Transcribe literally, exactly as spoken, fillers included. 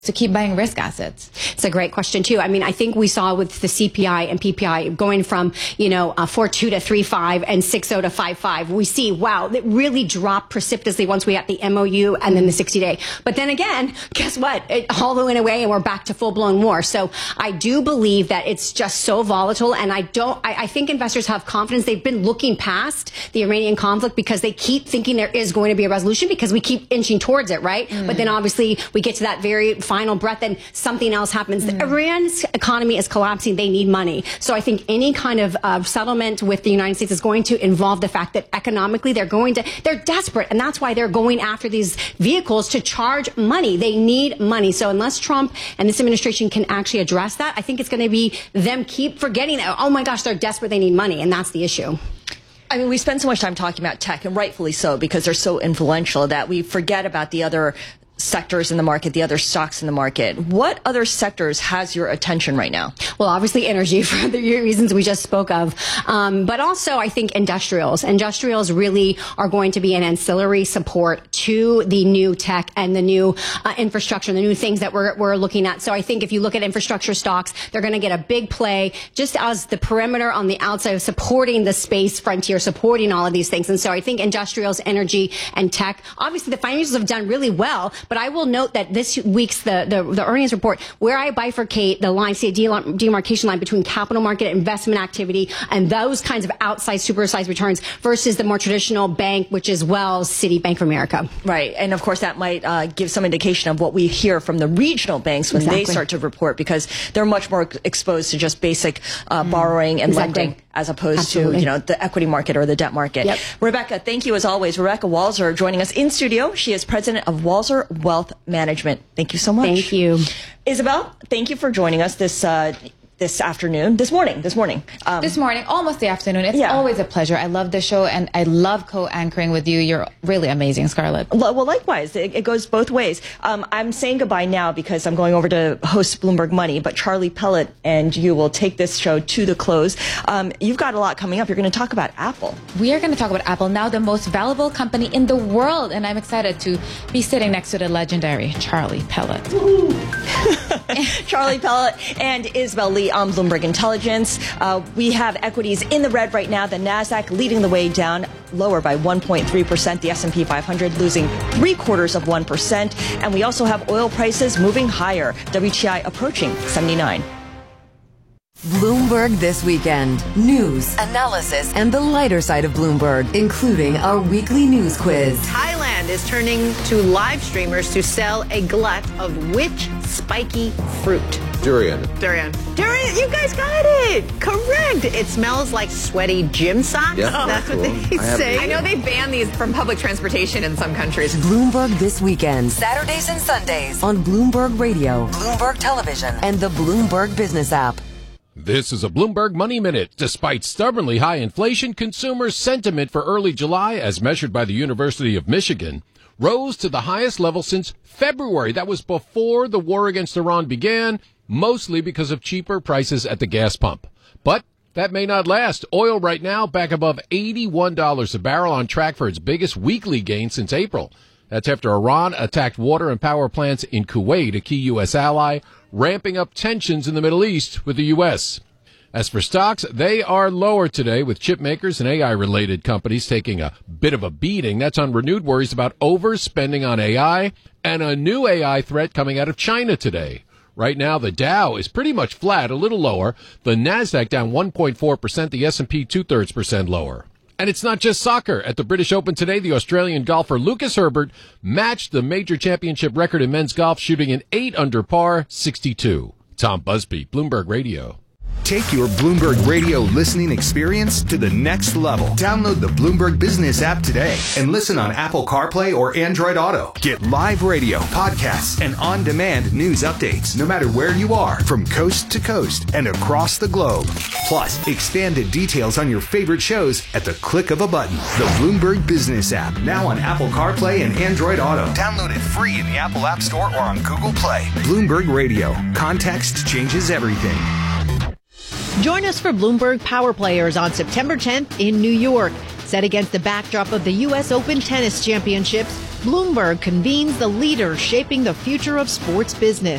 to keep buying risk assets? It's a great question too. I mean, I think we saw with the C P I and P P I going from, you know, uh, four point two to three point five and six point oh to five point five. We see, wow, it really dropped precipitously once we got the M O U and then the sixty day. But then again, guess what? It all went away and we're back to full blown war. So I do believe that it's just so volatile. And I don't, I, I think investors have confidence. They've been looking past the Iranian conflict because they keep thinking there is going to be a resolution because we keep inching towards it, right? Mm. But then obviously we get to that very final breath and something else happens. Mm. Iran's economy is collapsing. They need money. So I think any kind of uh, settlement with the United States is going to involve the fact that economically they're going to, they're desperate. And that's why they're going after these vehicles to charge money. They need money. So unless Trump and this administration can actually address that, I think it's going to be them keep forgetting that, oh my gosh, they're desperate. They need money. And that's the issue. I mean, we spend so much time talking about tech, and rightfully so, because they're so influential, that we forget about the other sectors in the market, the other stocks in the market. What other sectors has your attention right now? Well, obviously energy for the reasons we just spoke of. Um, but also I think industrials. Industrials really are going to be an ancillary support to the new tech and the new uh, infrastructure, the new things that we're, we're looking at. So I think if you look at infrastructure stocks, they're going to get a big play just as the perimeter on the outside of supporting the space frontier, supporting all of these things. And so I think industrials, energy, and tech, obviously the financials have done really well. But I will note that this week's the, the, the earnings report, where I bifurcate the line, see a demarcation line between capital market investment activity and those kinds of outsized, supersized returns versus the more traditional bank, which is Wells, Citi, Bank of America. Right. And of course, that might uh, give some indication of what we hear from the regional banks when exactly. they start to report, because they're much more exposed to just basic uh, mm. borrowing and exactly. lending, as opposed Absolutely. to, you know, the equity market or the debt market. Yep. Rebecca, thank you as always. Rebecca Walser joining us in studio. She is president of Walser Wealth Management. Thank you so much. Thank you. Isabel, thank you for joining us this uh, this afternoon, this morning, this morning. Um, this morning, almost the afternoon. It's yeah. always a pleasure. I love the show, and I love co-anchoring with you. You're really amazing, Scarlett. Well, likewise. It, it goes both ways. Um, I'm saying goodbye now because I'm going over to host Bloomberg Money, but Charlie Pellet and you will take this show to the close. Um, you've got a lot coming up. You're going to talk about Apple. We are going to talk about Apple, now the most valuable company in the world, and I'm excited to be sitting next to the legendary Charlie Pellet. Charlie Pellet and Isabel Lee on Bloomberg Intelligence. Uh, we have equities in the red right now. The NASDAQ leading the way down, lower by one point three percent. The S and P five hundred losing three quarters of one percent. And we also have oil prices moving higher. W T I approaching seventy-nine. Bloomberg This Weekend. News, analysis, and the lighter side of Bloomberg, including our weekly news quiz. Thailand is turning to live streamers to sell a glut of which spiky fruit? Durian. Durian. Durian, you guys got it. Correct. It smells like sweaty gym socks. Yep. Oh, That's cool. what they I say. I know they ban these from public transportation in some countries. Bloomberg This Weekend. Saturdays and Sundays on Bloomberg Radio, Bloomberg Television, and the Bloomberg Business app. This is a Bloomberg Money Minute. Despite stubbornly high inflation, consumer sentiment for early July, as measured by the University of Michigan, rose to the highest level since February. That was before the war against Iran began, mostly because of cheaper prices at the gas pump. But that may not last. Oil right now back above eighty-one dollars a barrel, on track for its biggest weekly gain since April. That's after Iran attacked water and power plants in Kuwait, a key U S ally, ramping up tensions in the Middle East with the U S. As for stocks, they are lower today, with chip makers and A I-related companies taking a bit of a beating. That's on renewed worries about overspending on A I and a new A I threat coming out of China today. Right now, the Dow is pretty much flat, a little lower. The NASDAQ down one point four percent, the S and P two-thirds percent lower. And it's not just soccer. At the British Open today, the Australian golfer Lucas Herbert matched the major championship record in men's golf, shooting an eight under par, sixty-two. Tom Busby, Bloomberg Radio. Take your Bloomberg Radio listening experience to the next level. Download the Bloomberg Business app today and listen on Apple CarPlay or Android Auto. Get live radio, podcasts, and on-demand news updates no matter where you are, from coast to coast and across the globe. Plus, expanded details on your favorite shows at the click of a button. The Bloomberg Business app, now on Apple CarPlay and Android Auto. Download it free in the Apple App Store or on Google Play. Bloomberg Radio. Context changes everything. Join us for Bloomberg Power Players on September tenth in New York. Set against the backdrop of the U S Open Tennis Championships, Bloomberg convenes the leaders shaping the future of sports business.